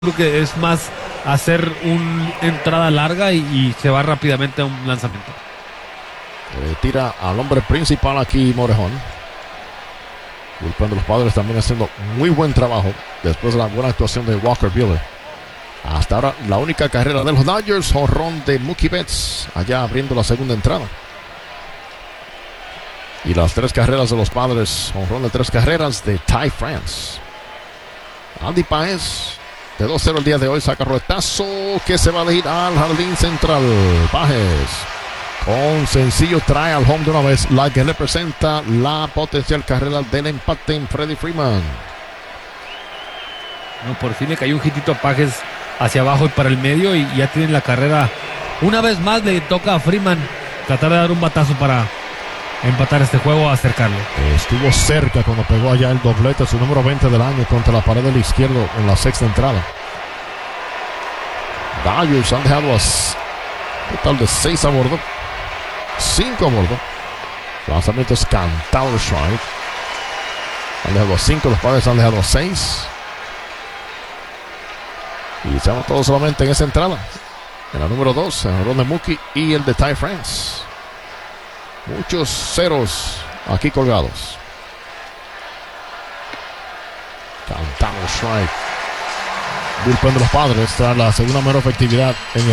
Creo que es más hacer una entrada larga y se va rápidamente a un lanzamiento. Tira al hombre principal aquí Morejón. Bullpen de los Padres también haciendo muy buen trabajo después de la buena actuación de Walker Buehler. Hasta ahora la única carrera de los Dodgers, jonrón de Mookie Betts, allá abriendo la segunda entrada. Y las 3 carreras de los Padres, jonrón de 3 carreras de Ty France. Andy Páez, de 2-0 el día de hoy, saca ruetazo que se va a ir al jardín central. Páez con sencillo trae al home de una vez, la que representa la potencial carrera del empate en Freddie Freeman. No, por fin le cayó un hitito a Páez hacia abajo y para el medio y ya tienen la carrera. Una vez más le toca a Freeman tratar de dar un batazo para empatar este juego, acercarlo. Estuvo cerca cuando pegó allá el doblete, su número 20 del año, contra la pared del izquierdo en la 6ª entrada. Dodgers han dejado a total de 6 a bordo, 5 a bordo. Lanzamientos cantado de strike. Han dejado a 5, los Padres han dejado a 6. Y se van todos solamente en esa entrada. En la número 2, el jonrón de Mookie y el de Ty France. Muchos ceros aquí colgados. Cantado strike. Bullpen de los Padres tras la segunda menor efectividad en el